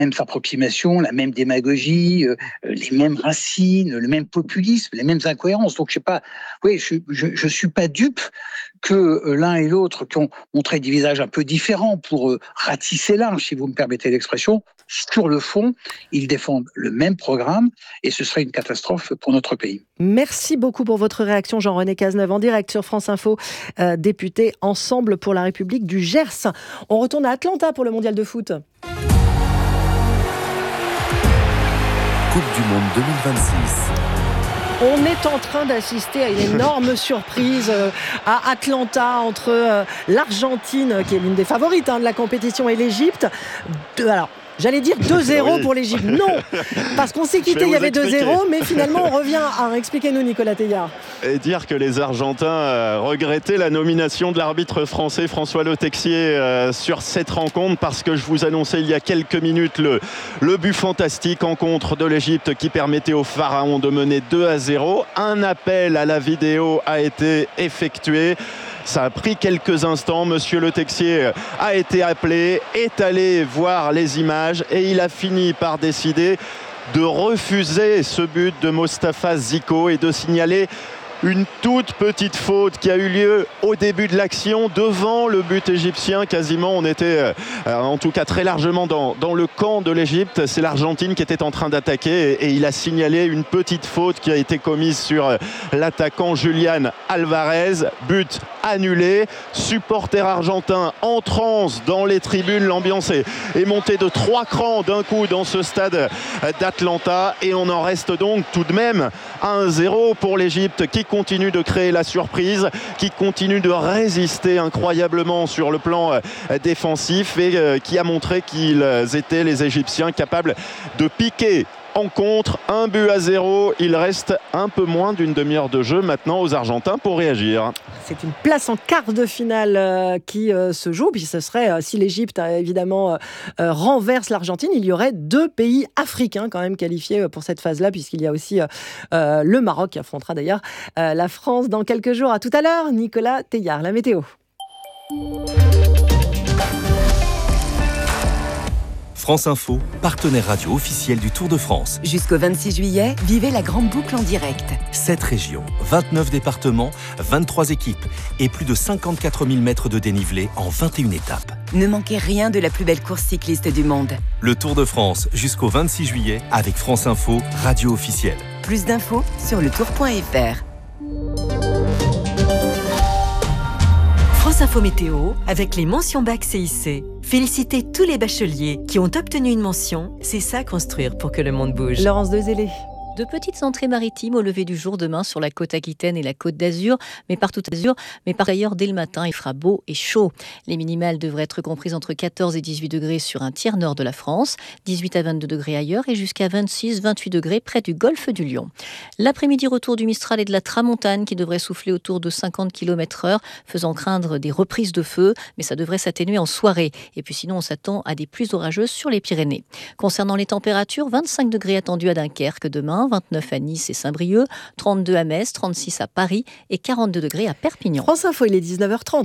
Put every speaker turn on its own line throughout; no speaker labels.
mêmes approximations, la même démagogie, les mêmes racines, le même populisme, les mêmes incohérences. Donc, je suis pas dupe que l'un et l'autre, qui ont montré des visages un peu différents pour ratisser large, si vous me permettez l'expression, sur le fond, ils défendent le même programme et ce serait une catastrophe pour notre pays.
Merci beaucoup pour votre réaction, Jean-René Cazeneuve, en direct sur France Info, député Ensemble pour la République du Gers. On retourne à Atlanta pour le mondial de foot.
Coupe du Monde 2026.
On est en train d'assister à une énorme surprise à Atlanta entre l'Argentine, qui est l'une des favorites de la compétition, et l'Égypte. J'allais dire 2-0 pour l'Égypte. Non, parce qu'on s'est quitté, il y avait 2-0, mais finalement on revient à... Expliquez-nous, Nicolas Teilhard.
Et dire que les Argentins regrettaient la nomination de l'arbitre français François Le Texier sur cette rencontre, parce que je vous annonçais il y a quelques minutes le but fantastique en contre de l'Égypte qui permettait aux Pharaons de mener 2-0. Un appel à la vidéo a été effectué. Ça a pris quelques instants. Monsieur Le Texier a été appelé, est allé voir les images et il a fini par décider de refuser ce but de Mostafa Zico et de signaler une toute petite faute qui a eu lieu au début de l'action devant le but égyptien. Quasiment, on était en tout cas très largement dans le camp de l'Égypte. C'est l'Argentine qui était en train d'attaquer et il a signalé une petite faute qui a été commise sur l'attaquant Julián Álvarez. But annulé. Supporters argentins en transe dans les tribunes. L'ambiance est montée de 3 crans d'un coup dans ce stade d'Atlanta et on en reste donc tout de même à 1-0 pour l'Égypte qui continue de créer la surprise, qui continue de résister incroyablement sur le plan défensif et qui a montré qu'ils étaient, les Égyptiens, capables de piquer en contre. 1-0. Il reste un peu moins d'une demi-heure de jeu maintenant aux Argentins pour réagir.
C'est une place en quart de finale qui se joue. Puis ce serait, si l'Égypte évidemment renverse l'Argentine, il y aurait 2 pays africains quand même qualifiés pour cette phase-là, puisqu'il y a aussi le Maroc qui affrontera d'ailleurs la France dans quelques jours. À tout à l'heure, Nicolas Teilhard, la météo.
France Info, partenaire radio officiel du Tour de France.
Jusqu'au 26 juillet, vivez la grande boucle en direct.
7 régions, 29 départements, 23 équipes et plus de 54 000 mètres de dénivelé en 21 étapes.
Ne manquez rien de la plus belle course cycliste du monde.
Le Tour de France jusqu'au 26 juillet avec France Info, radio officielle.
Plus d'infos sur letour.fr. France Info Météo avec les mentions bac CIC. Félicitez tous les bacheliers qui ont obtenu une mention. C'est ça construire pour que le monde bouge.
Laurence Dezellé.
De petites entrées maritimes au lever du jour demain sur la côte aquitaine et la côte d'Azur, mais partout par ailleurs dès le matin il fera beau et chaud. Les minimales devraient être comprises entre 14 et 18 degrés sur un tiers nord de la France, 18 à 22 degrés ailleurs et jusqu'à 26-28 degrés près du golfe du Lion. L'après-midi, retour du Mistral et de la Tramontane qui devrait souffler autour de 50 km/h, faisant craindre des reprises de feu, mais ça devrait s'atténuer en soirée. Et puis sinon on s'attend à des pluies orageuses sur les Pyrénées. Concernant les températures, 25 degrés attendus à Dunkerque demain, 29 à Nice et Saint-Brieuc, 32 à Metz, 36 à Paris et 42 degrés à Perpignan.
France Info, il est 19h30.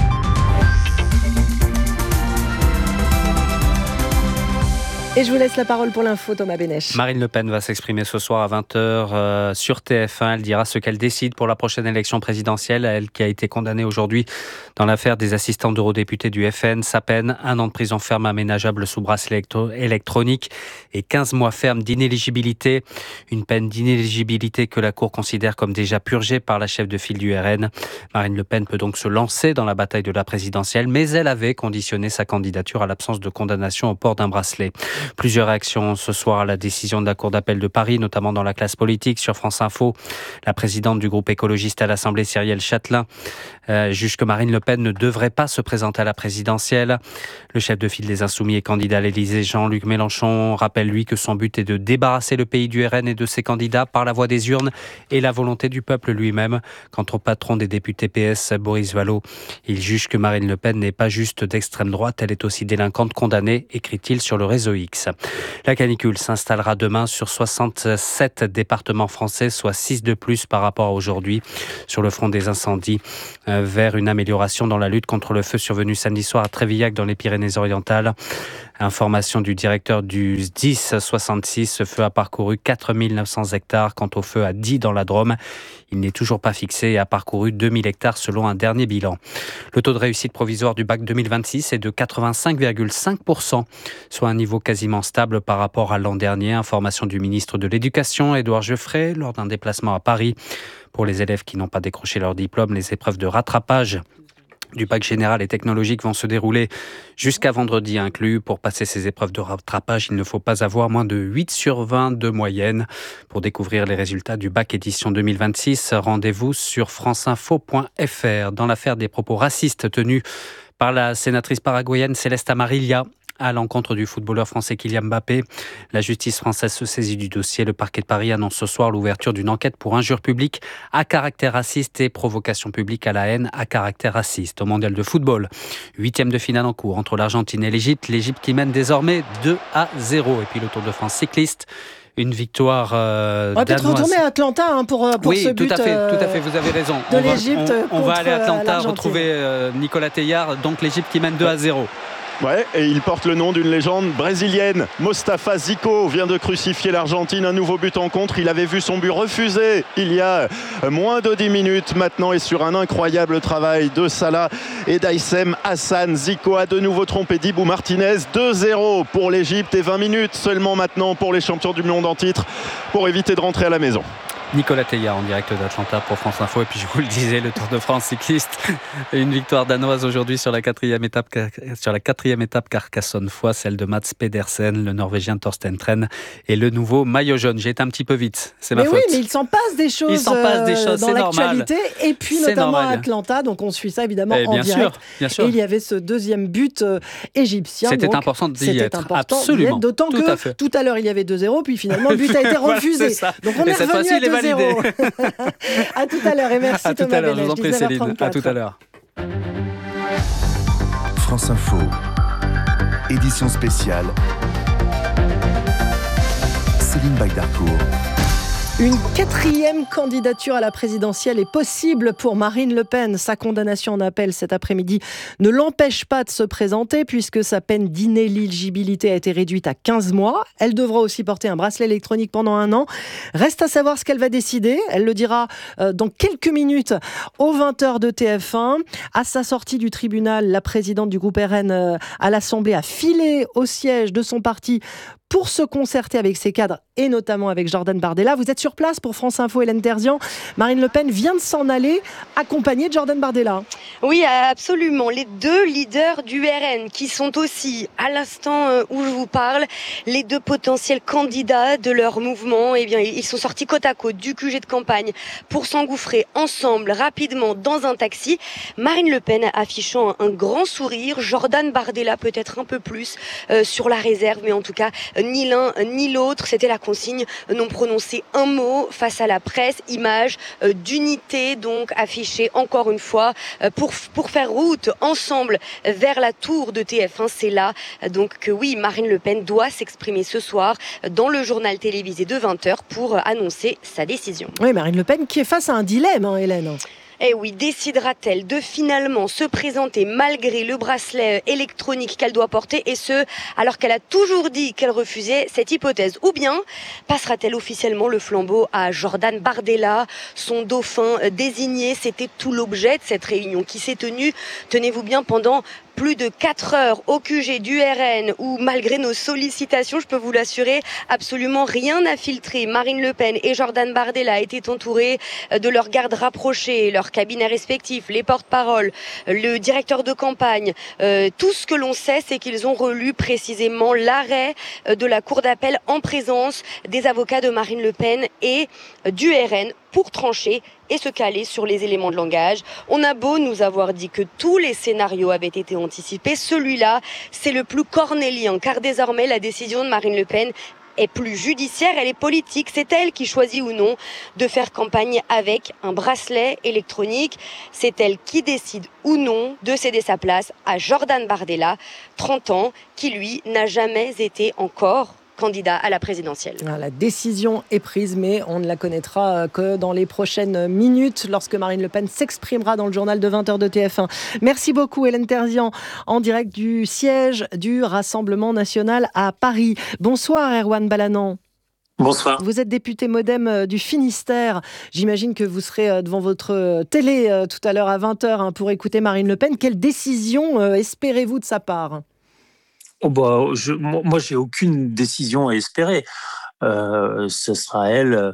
Et je vous laisse la parole pour l'info, Thomas Bénèche.
Marine Le Pen va s'exprimer ce soir à 20h sur TF1. Elle dira ce qu'elle décide pour la prochaine élection présidentielle. Elle qui a été condamnée aujourd'hui dans l'affaire des assistants d'eurodéputés du FN. Sa peine, 1 an de prison ferme aménageable sous bracelet électronique et 15 mois ferme d'inéligibilité. Une peine d'inéligibilité que la Cour considère comme déjà purgée par la chef de file du RN. Marine Le Pen peut donc se lancer dans la bataille de la présidentielle, mais elle avait conditionné sa candidature à l'absence de condamnation au port d'un bracelet. Plusieurs réactions ce soir à la décision de la Cour d'appel de Paris, notamment dans la classe politique. Sur France Info, la présidente du groupe écologiste à l'Assemblée, Cyrielle Châtelain, juge que Marine Le Pen ne devrait pas se présenter à la présidentielle. Le chef de file des Insoumis et candidat à l'Élysée, Jean-Luc Mélenchon, rappelle lui que son but est de débarrasser le pays du RN et de ses candidats par la voie des urnes et la volonté du peuple lui-même. Quant au patron des députés PS, Boris Vallaud, il juge que Marine Le Pen n'est pas juste d'extrême droite, elle est aussi délinquante condamnée, écrit-il sur le réseau X. fixe. La canicule s'installera demain sur 67 départements français, soit 6 de plus par rapport à aujourd'hui. Sur le front des incendies, vers une amélioration dans la lutte contre le feu survenu samedi soir à Trévillac dans les Pyrénées-Orientales. Information du directeur du SDIS 66, ce feu a parcouru 4900 hectares. Quant au feu à Die dans la Drôme, il n'est toujours pas fixé et a parcouru 2000 hectares selon un dernier bilan. Le taux de réussite provisoire du bac 2026 est de 85,5%, soit un niveau quasiment stable par rapport à l'an dernier. Information du ministre de l'Éducation, Édouard Geoffrey, lors d'un déplacement à Paris. Pour les élèves qui n'ont pas décroché leur diplôme, les épreuves de rattrapage du bac général et technologique vont se dérouler jusqu'à vendredi inclus. Pour passer ces épreuves de rattrapage, il ne faut pas avoir moins de 8 sur 20 de moyenne. Pour découvrir les résultats du bac édition 2026, rendez-vous sur franceinfo.fr. Dans l'affaire des propos racistes tenus par la sénatrice paraguayenne Céleste Amarilla à l'encontre du footballeur français Kylian Mbappé, la justice française se saisit du dossier. Le parquet de Paris annonce ce soir l'ouverture d'une enquête pour injure publique à caractère raciste et provocation publique à la haine à caractère raciste. Au mondial de football, 8e de finale en cours entre l'Argentine et l'Égypte. L'Égypte qui mène désormais 2-0. Et puis le Tour de France cycliste. Une victoire
on va peut-être retourner à Atlanta pour
oui,
ce but.
Oui, tout à fait, vous avez raison.
De l'Égypte
on va aller à Atlanta retrouver Nicolas Teilhard, donc l'Égypte qui mène 2-0.
Ouais, et il porte le nom d'une légende brésilienne. Mostafa Zico vient de crucifier l'Argentine. Un nouveau but en contre. Il avait vu son but refusé il y a moins de 10 minutes maintenant. Et sur un incroyable travail de Salah et d'Aïssem Hassan, Zico a de nouveau trompé Dibou Martinez. 2-0 pour l'Égypte et 20 minutes seulement maintenant pour les champions du monde en titre pour éviter de rentrer à la maison.
Nicolas Teilhard en direct d'Atlanta pour France Info. Et puis je vous le disais, le Tour de France cycliste, une victoire danoise aujourd'hui sur la quatrième étape Carcassonne-Foix, celle de Mats Pedersen, le Norvégien Thorsten Tren et le nouveau maillot jaune. J'ai été un petit peu vite, c'est ma faute.
Oui, mais il s'en passe des choses, dans l'actualité et puis notamment à Atlanta. Donc on suit ça évidemment en direct.
Bien sûr.
Et il y avait ce deuxième but égyptien.
C'était important d'y être. Absolument.
D'autant que tout à l'heure il y avait 2-0, puis finalement le but a été refusé. Donc on est revenu à 2-0. À tout à l'heure et merci Thomas Bellès.
Je vous en prie Céline, à tout à l'heure.
France Info, édition spéciale, Céline Baydarcourt.
Une quatrième candidature à la présidentielle est possible pour Marine Le Pen. Sa condamnation en appel cet après-midi ne l'empêche pas de se présenter puisque sa peine d'inéligibilité a été réduite à 15 mois. Elle devra aussi porter un bracelet électronique pendant 1 an. Reste à savoir ce qu'elle va décider. Elle le dira dans quelques minutes aux 20h de TF1. À sa sortie du tribunal, la présidente du groupe RN à l'Assemblée a filé au siège de son parti pour se concerter avec ses cadres et notamment avec Jordan Bardella. Vous êtes sur place pour France Info, Hélène Terzian. Marine Le Pen vient de s'en aller, accompagnée de Jordan Bardella.
Oui, absolument. Les deux leaders du RN qui sont aussi, à l'instant où je vous parle, les deux potentiels candidats de leur mouvement. Eh bien, ils sont sortis côte à côte du QG de campagne pour s'engouffrer ensemble rapidement dans un taxi. Marine Le Pen affichant un grand sourire, Jordan Bardella peut-être un peu plus sur la réserve, mais en tout cas ni l'un ni l'autre. C'était la consigne, non prononcer un mot face à la presse, image d'unité donc affichée encore une fois pour faire route ensemble vers la tour de TF1. C'est là donc que oui, Marine Le Pen doit s'exprimer ce soir dans le journal télévisé de 20h pour annoncer sa décision.
Oui, Marine Le Pen qui est face à un dilemme, Hélène.
Eh oui, décidera-t-elle de finalement se présenter malgré le bracelet électronique qu'elle doit porter, et ce, alors qu'elle a toujours dit qu'elle refusait cette hypothèse? Ou bien passera-t-elle officiellement le flambeau à Jordan Bardella, son dauphin désigné? C'était tout l'objet de cette réunion qui s'est tenue, tenez-vous bien, pendant plus de 4 heures au QG du RN où, malgré nos sollicitations, je peux vous l'assurer, absolument rien n'a filtré. Marine Le Pen et Jordan Bardella étaient entourés de leurs gardes rapprochés, leurs cabinets respectifs, les porte-paroles, le directeur de campagne. Tout ce que l'on sait, c'est qu'ils ont relu précisément l'arrêt de la cour d'appel en présence des avocats de Marine Le Pen et du RN pour trancher et se caler sur les éléments de langage. On a beau nous avoir dit que tous les scénarios avaient été anticipés, celui-là, c'est le plus cornélien, car désormais, la décision de Marine Le Pen est plus judiciaire, elle est politique. C'est elle qui choisit ou non de faire campagne avec un bracelet électronique. C'est elle qui décide ou non de céder sa place à Jordan Bardella, 30 ans, qui lui n'a jamais été encore candidat à la présidentielle.
La décision est prise, mais on ne la connaîtra que dans les prochaines minutes, lorsque Marine Le Pen s'exprimera dans le journal de 20h de TF1. Merci beaucoup Hélène Terzian, en direct du siège du Rassemblement National à Paris. Bonsoir Erwan Balanan.
Bonsoir.
Vous êtes député MoDem du Finistère. J'imagine que vous serez devant votre télé tout à l'heure à 20h pour écouter Marine Le Pen. Quelle décision espérez-vous de sa part ?
Moi, j'ai aucune décision à espérer. Ce sera elle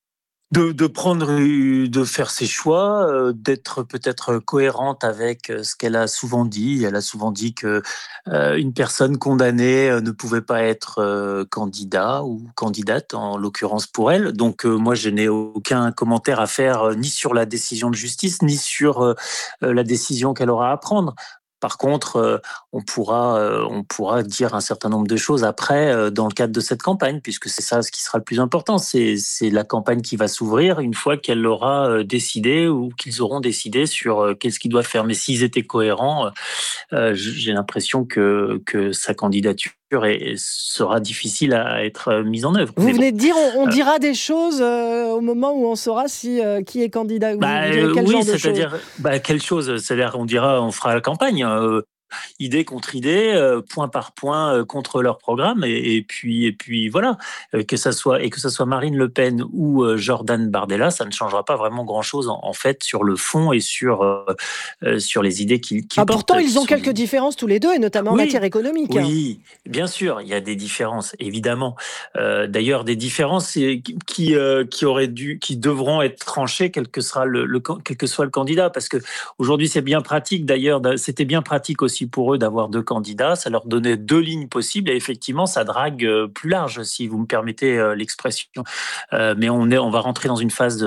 de faire ses choix, d'être peut-être cohérente avec ce qu'elle a souvent dit. Elle a souvent dit que une personne condamnée ne pouvait pas être candidat ou candidate, en l'occurrence pour elle. Donc moi, je n'ai aucun commentaire à faire ni sur la décision de justice, ni sur la décision qu'elle aura à prendre. Par contre, on pourra dire un certain nombre de choses après dans le cadre de cette campagne, puisque c'est ça ce qui sera le plus important. C'est la campagne qui va s'ouvrir une fois qu'elle aura décidé ou qu'ils auront décidé sur qu'est-ce qu'ils doivent faire. Mais s'ils étaient cohérents, j'ai l'impression que sa candidature sera difficile à être mise en œuvre.
Vous venez de dire, on dira des choses au moment où on saura si qui est candidat. Quel genre de
c'est-à-dire quelle chose, c'est-à-dire on fera la campagne. Idée contre idée, point par point contre leur programme, et puis voilà, que ça soit Marine Le Pen ou Jordan Bardella, ça ne changera pas vraiment grand-chose en fait sur le fond et sur les idées qu'ils portent.
Pourtant, ils ont quelques différences tous les deux, et notamment en matière économique.
Oui, bien sûr, il y a des différences, évidemment. D'ailleurs, des différences qui devront être tranchées, quel que soit le candidat, parce que aujourd'hui, c'est bien pratique. D'ailleurs, c'était bien pratique aussi pour eux d'avoir deux candidats, ça leur donnait deux lignes possibles, et effectivement ça drague plus large, si vous me permettez l'expression. Mais on va rentrer dans une phase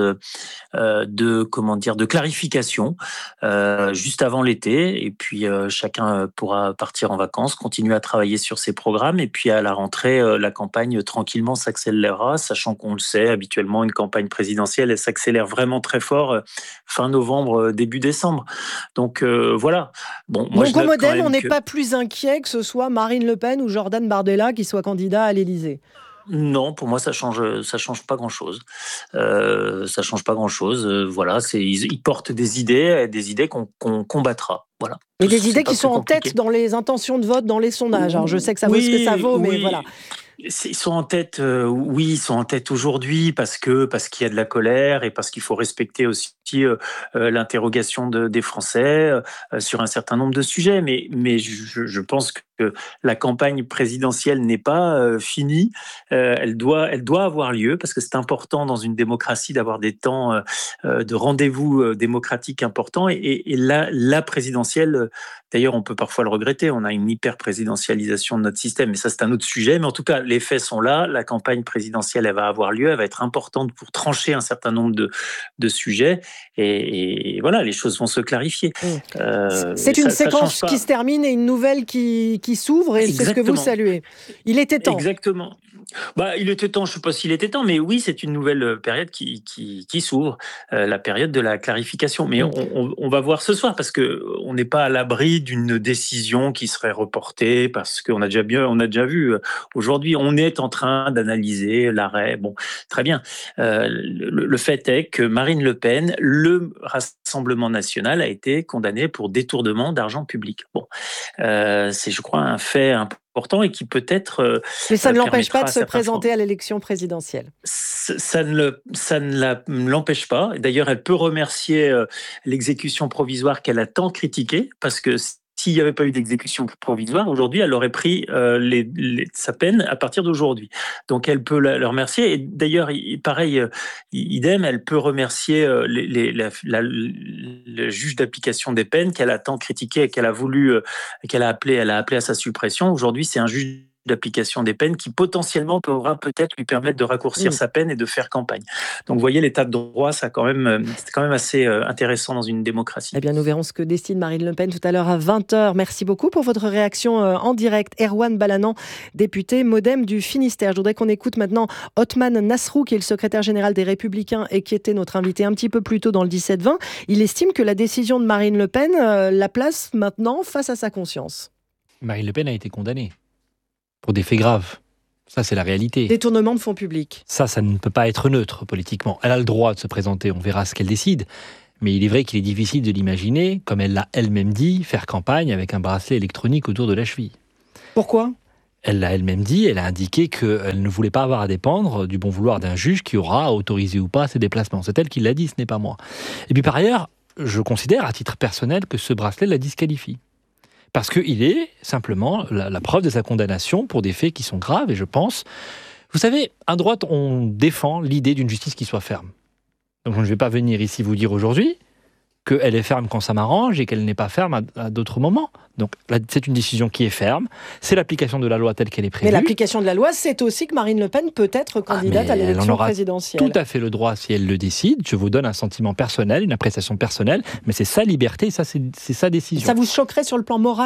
de clarification juste avant l'été, et puis chacun pourra partir en vacances, continuer à travailler sur ses programmes, et puis à la rentrée la campagne tranquillement s'accélérera, sachant qu'on le sait, habituellement une campagne présidentielle elle s'accélère vraiment très fort fin novembre, début décembre. Donc voilà. Bon, moi,
donc au MoDem, on n'est pas plus inquiet que ce soit Marine Le Pen ou Jordan Bardella qui soient candidats à l'Élysée.
Non, pour moi ça change pas grand-chose. Ça change pas grand-chose. Voilà, ils portent des idées qu'on combattra. Voilà.
Et des idées qui sont en tête dans les intentions de vote, dans les sondages. Alors je sais que ça vaut ce que ça vaut, mais voilà.
Ils sont en tête, ils sont en tête aujourd'hui parce qu'il y a de la colère et parce qu'il faut respecter aussi l'interrogation des Français sur un certain nombre de sujets. Mais je pense que la campagne présidentielle n'est pas finie. Elle doit avoir lieu parce que c'est important dans une démocratie d'avoir des temps de rendez-vous démocratiques importants. Et la présidentielle, d'ailleurs, on peut parfois le regretter. On a une hyper-présidentialisation de notre système, mais ça, c'est un autre sujet. Mais en tout cas, les faits sont là. La campagne présidentielle, elle va avoir lieu. Elle va être importante pour trancher un certain nombre de sujets. Et voilà, les choses vont se clarifier.
C'est une séquence qui se termine et une nouvelle qui s'ouvre. Et c'est ce que vous saluez. Il était temps.
Exactement. Il était temps, je ne sais pas s'il était temps, mais oui, c'est une nouvelle période qui s'ouvre, la période de la clarification. Mais on va voir ce soir, parce qu'on n'est pas à l'abri d'une décision qui serait reportée, parce qu'on a déjà vu, aujourd'hui, on est en train d'analyser l'arrêt. Bon, très bien. Le fait est que Marine Le Pen, le Rassemblement national, a été condamné pour détournement d'argent public. Bon, c'est, je crois, un fait important et qui peut-être...
Mais ça ne l'empêche pas de se présenter à l'élection présidentielle.
Ça ne l'empêche pas. D'ailleurs, elle peut remercier l'exécution provisoire qu'elle a tant critiquée, parce que s'il n'y avait pas eu d'exécution provisoire, aujourd'hui, elle aurait pris sa peine à partir d'aujourd'hui. Donc, elle peut le remercier. Et d'ailleurs, pareil, idem, elle peut remercier le juge d'application des peines qu'elle a tant critiqué et qu'elle a appelé à sa suppression. Aujourd'hui, c'est un juge d'application des peines qui potentiellement pourra peut-être lui permettre de raccourcir sa peine et de faire campagne. Donc vous voyez, l'état de droit, c'est quand même assez intéressant dans une démocratie.
Eh bien, nous verrons ce que décide Marine Le Pen tout à l'heure à 20h. Merci beaucoup pour votre réaction en direct. Erwan Balanan, député MoDem du Finistère. Je voudrais qu'on écoute maintenant Othman Nasrou, qui est le secrétaire général des Républicains et qui était notre invité un petit peu plus tôt dans le 17-20. Il estime que la décision de Marine Le Pen la place maintenant face à sa conscience.
Marine Le Pen a été condamnée pour des faits graves. Ça, c'est la réalité.
Détournement de fonds publics.
Ça ne peut pas être neutre politiquement. Elle a le droit de se présenter, on verra ce qu'elle décide. Mais il est vrai qu'il est difficile de l'imaginer, comme elle l'a elle-même dit, faire campagne avec un bracelet électronique autour de la cheville.
Pourquoi ?
Elle l'a elle-même dit, elle a indiqué qu'elle ne voulait pas avoir à dépendre du bon vouloir d'un juge qui aura autorisé ou pas ses déplacements. C'est elle qui l'a dit, ce n'est pas moi. Et puis par ailleurs, je considère à titre personnel que ce bracelet la disqualifie. Parce qu'il est simplement la preuve de sa condamnation pour des faits qui sont graves, et je pense... Vous savez, à droite, on défend l'idée d'une justice qui soit ferme. Donc je ne vais pas venir ici vous dire aujourd'hui qu'elle est ferme quand ça m'arrange et qu'elle n'est pas ferme à d'autres moments. Donc là, c'est une décision qui est ferme, c'est l'application de la loi telle qu'elle est prévue.
Mais l'application de la loi, c'est aussi que Marine Le Pen peut être candidate à l'élection présidentielle.
Tout à fait le droit si elle le décide. Je vous donne un sentiment personnel, une appréciation personnelle, mais c'est sa liberté, ça c'est sa décision.
Ça vous choquerait sur le plan moral ?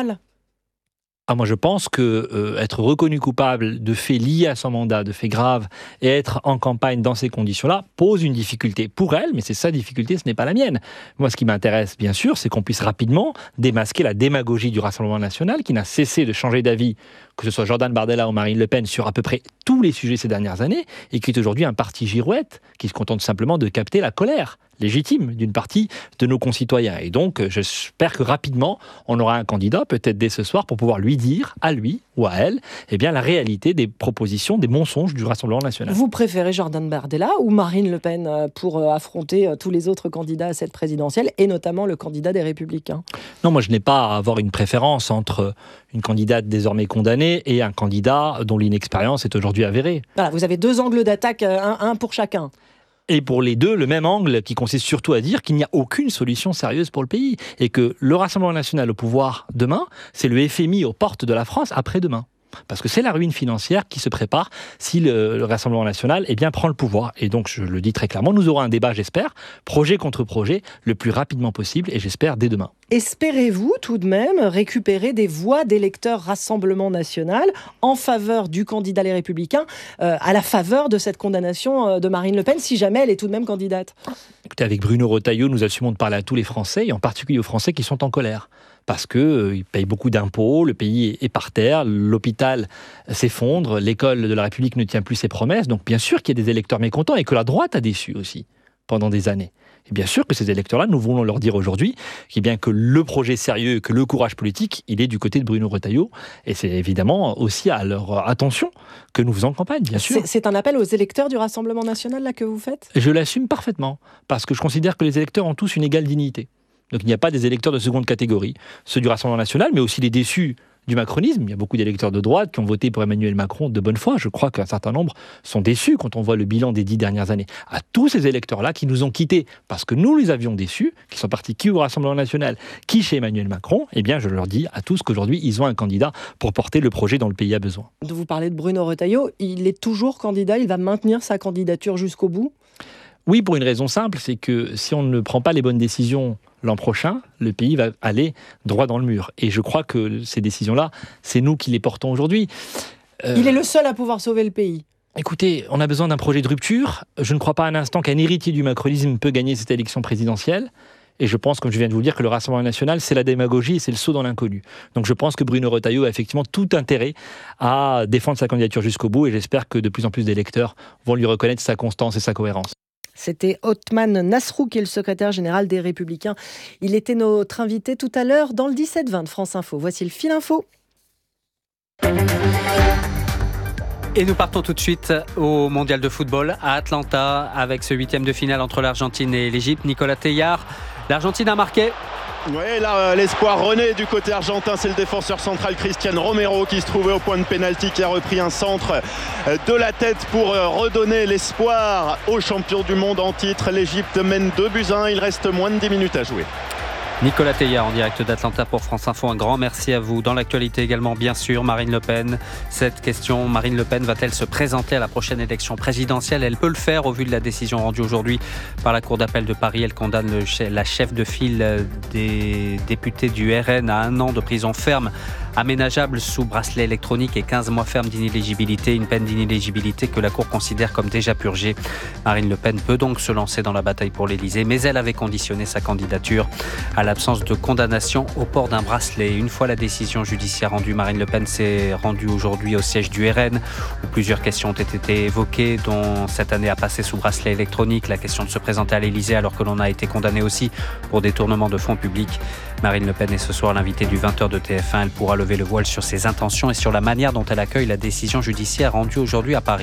Moi, je pense que être reconnu coupable de faits liés à son mandat, de faits graves, et être en campagne dans ces conditions-là, pose une difficulté pour elle, mais c'est sa difficulté, ce n'est pas la mienne. Moi, ce qui m'intéresse, bien sûr, c'est qu'on puisse rapidement démasquer la démagogie du Rassemblement national, qui n'a cessé de changer d'avis, que ce soit Jordan Bardella ou Marine Le Pen, sur à peu près tous les sujets ces dernières années, et qui est aujourd'hui un parti girouette, qui se contente simplement de capter la colère légitime d'une partie de nos concitoyens. Et donc, j'espère que rapidement, on aura un candidat, peut-être dès ce soir, pour pouvoir lui dire, à lui ou à elle, eh bien, la réalité des propositions, des mensonges du Rassemblement national.
Vous préférez Jordan Bardella ou Marine Le Pen pour affronter tous les autres candidats à cette présidentielle, et notamment le candidat des Républicains ?
Non, moi, je n'ai pas à avoir une préférence entre une candidate désormais condamnée et un candidat dont l'inexpérience est aujourd'hui avérée.
Voilà, vous avez deux angles d'attaque, un pour chacun.
Et pour les deux, le même angle qui consiste surtout à dire qu'il n'y a aucune solution sérieuse pour le pays. Et que le Rassemblement national au pouvoir demain, c'est le FMI aux portes de la France après-demain. Parce que c'est la ruine financière qui se prépare si le Rassemblement national prend le pouvoir. Et donc, je le dis très clairement, nous aurons un débat, j'espère, projet contre projet, le plus rapidement possible, et j'espère dès demain.
Espérez-vous tout de même récupérer des voix d'électeurs Rassemblement national en faveur du candidat Les Républicains, à la faveur de cette condamnation de Marine Le Pen, si jamais elle est tout de même candidate ?
Écoutez, avec Bruno Retailleau, nous assumons de parler à tous les Français, et en particulier aux Français qui sont en colère. Parce qu'ils payent beaucoup d'impôts, le pays est par terre, l'hôpital s'effondre, l'école de la République ne tient plus ses promesses. Donc bien sûr qu'il y a des électeurs mécontents et que la droite a déçu aussi pendant des années. Et bien sûr que ces électeurs-là, nous voulons leur dire aujourd'hui que le projet sérieux, que le courage politique, il est du côté de Bruno Retailleau. Et c'est évidemment aussi à leur attention que nous faisons campagne, bien sûr.
C'est un appel aux électeurs du Rassemblement national là, que vous faites ?
Je l'assume parfaitement, parce que je considère que les électeurs ont tous une égale dignité. Donc il n'y a pas des électeurs de seconde catégorie, ceux du Rassemblement national, mais aussi les déçus du macronisme. Il y a beaucoup d'électeurs de droite qui ont voté pour Emmanuel Macron de bonne foi. Je crois qu'un certain nombre sont déçus quand on voit le bilan des 10 dernières années. À tous ces électeurs-là qui nous ont quittés parce que nous les avions déçus, qui sont partis qui au Rassemblement national, qui chez Emmanuel Macron, eh bien je leur dis à tous qu'aujourd'hui ils ont un candidat pour porter le projet dont le pays a besoin.
Vous parlez de Bruno Retailleau, il est toujours candidat, il va maintenir sa candidature jusqu'au bout ?
Oui, pour une raison simple, c'est que si on ne prend pas les bonnes décisions l'an prochain, le pays va aller droit dans le mur. Et je crois que ces décisions-là, c'est nous qui les portons aujourd'hui.
Il est le seul à pouvoir sauver le pays.
Écoutez, on a besoin d'un projet de rupture. Je ne crois pas un instant qu'un héritier du macronisme peut gagner cette élection présidentielle. Et je pense, comme je viens de vous le dire, que le Rassemblement national, c'est la démagogie et c'est le saut dans l'inconnu. Donc je pense que Bruno Retailleau a effectivement tout intérêt à défendre sa candidature jusqu'au bout. Et j'espère que de plus en plus d'électeurs vont lui reconnaître sa constance et sa cohérence.
C'était Othman Nasrou, qui est le secrétaire général des Républicains. Il était notre invité tout à l'heure dans le 17-20 de France Info. Voici le fil info.
Et nous partons tout de suite au Mondial de football à Atlanta avec ce 8e de finale entre l'Argentine et l'Égypte. Nicolas Teillard, l'Argentine a marqué.
Oui, là, l'espoir renaît du côté argentin. C'est le défenseur central Cristian Romero qui se trouvait au point de pénalty, qui a repris un centre de la tête pour redonner l'espoir aux champions du monde en titre. L'Égypte mène 2-1. Il reste moins de 10 minutes à jouer.
Nicolas Teilhard en direct d'Atlanta pour France Info. Un grand merci à vous. Dans l'actualité également, bien sûr, Marine Le Pen. Cette question, Marine Le Pen va-t-elle se présenter à la prochaine élection présidentielle ? Elle peut le faire au vu de la décision rendue aujourd'hui par la Cour d'appel de Paris. Elle condamne la chef de file des députés du RN à 1 an de prison ferme aménageable sous bracelet électronique et 15 mois ferme d'inéligibilité, une peine d'inéligibilité que la Cour considère comme déjà purgée. Marine Le Pen peut donc se lancer dans la bataille pour l'Élysée, mais elle avait conditionné sa candidature à l'absence de condamnation au port d'un bracelet. Une fois la décision judiciaire rendue, Marine Le Pen s'est rendue aujourd'hui au siège du RN, où plusieurs questions ont été évoquées, dont cette année à passer sous bracelet électronique, la question de se présenter à l'Élysée alors que l'on a été condamné aussi pour détournement de fonds publics. Marine Le Pen est ce soir l'invitée du 20h de TF1. Elle pourra lever le voile sur ses intentions et sur la manière dont elle accueille la décision judiciaire rendue aujourd'hui à Paris.